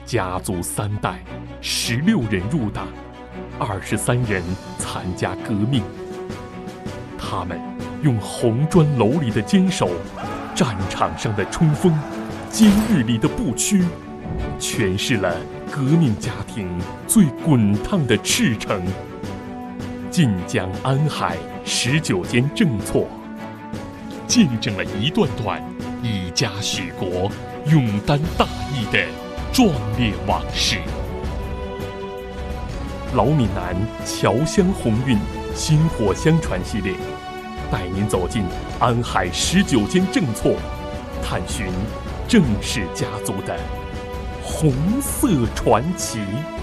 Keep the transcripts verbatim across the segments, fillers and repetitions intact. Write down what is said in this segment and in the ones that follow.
家族三代，十六人入党，二十三人参加革命。他们用红砖楼里的坚守，战场上的冲锋，监狱里的不屈，诠释了革命家庭最滚烫的赤诚。晋江安海十九间正错，见证了一段段以家许国、勇担大义的壮烈往事。老闽南侨乡鸿运薪火相传系列，带您走进安海十九间正错，探寻郑氏家族的红色传奇。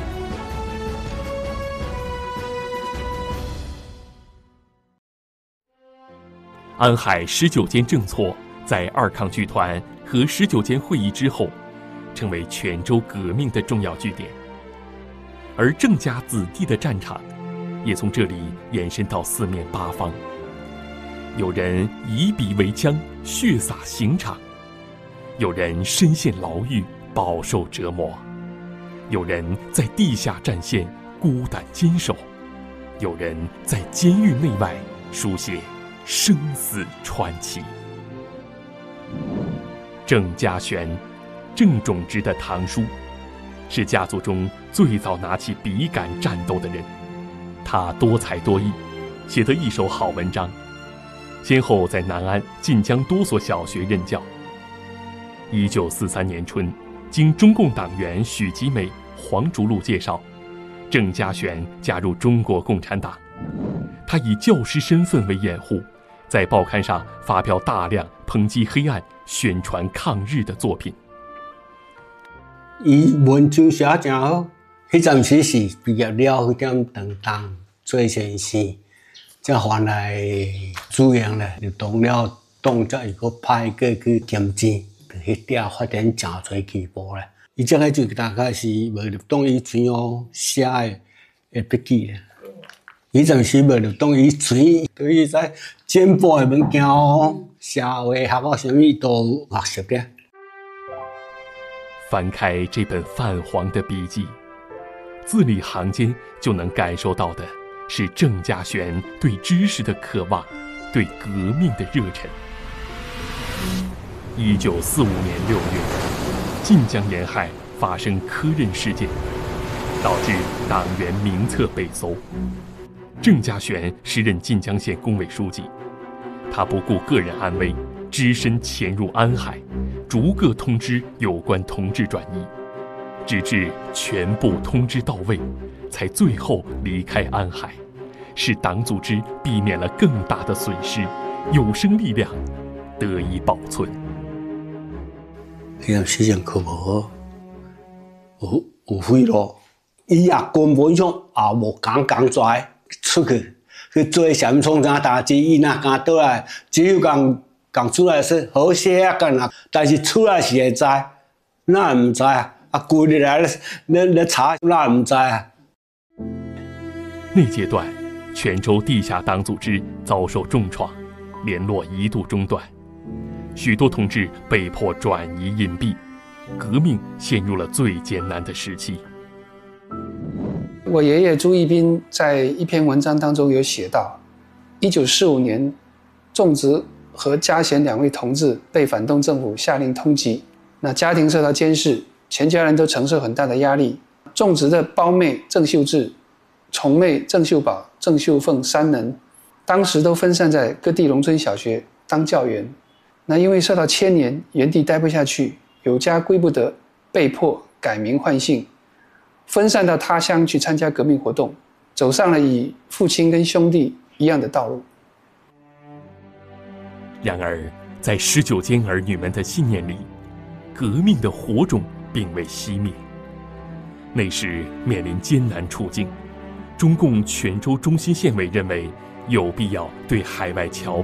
安海十九间正错在二抗剧团和十九间会议之后，成为泉州革命的重要据点。而郑家子弟的战场，也从这里延伸到四面八方。有人以笔为枪，血洒刑场；有人身陷牢狱，饱受折磨；有人在地下战线孤胆坚守；有人在监狱内外书写生死传奇。郑家玄，郑种之的堂叔，是家族中最早拿起笔杆战斗的人。他多才多艺，写得一手好文章，先后在南安、晋江多所小学任教。一九四三年春，经中共党员许吉美、黄竹禄介绍，郑家玄加入中国共产党。他以教师身份为掩护，在报刊上发表大量抨击黑暗、宣传抗日的作品。 伊文章写真好，迄阵时是毕业了，迄点长当做先生，才换来主任咧，就当了党才伊个派过去兼职，迄点发展真侪进步咧。伊这个就大概是无入党以前哦写的的笔记咧。迄阵时无入党以前，对于在进步的物件哦，社会学啊，什么都有学习咧。 翻开这本泛黄的笔记，字里行间就能感受到的是郑家玄对知识的渴望，对革命的热忱。一九四五年六月，晋江沿海发生科任事件，导致党员名册被搜。郑家玄时任晋江县工委书记，他不顾个人安危，只身潜入安海，逐个通知有关同志转移，直至全部通知到位，才最后离开安海，使党组织避免了更大的损失，有生力量得以保存。 迄件事情可无好，有有贿赂，伊也根本上也无敢讲出来出去去做什么创啥代志，伊若敢倒来，只有讲讲出来说好些啊干啦，但是出来是会知，哪会毋知啊？啊，规日来咧咧查，哪会毋知啊？ 那阶段，泉州地下党组织遭受重创，联络一度中断，许多同志被迫转移隐蔽，革命陷入了最艰难的时期。 我爷爷朱一彬在一篇文章当中有写到，一九四五年，仲植和家贤两位同志被反动政府下令通缉，那家庭受到监视，全家人都承受很大的压力。仲植的胞妹郑秀智、重妹郑秀宝、郑秀凤三人，当时都分散在各地农村小学当教员。那因为受到牵连，原地待不下去，有家归不得，被迫改名换姓，分散到他乡去参加革命活动，走上了与父亲跟兄弟一样的道路。 然而，在十九间儿女们的信念里，革命的火种并未熄灭。那时面临艰难处境，中共泉州中心县委认为有必要对海外侨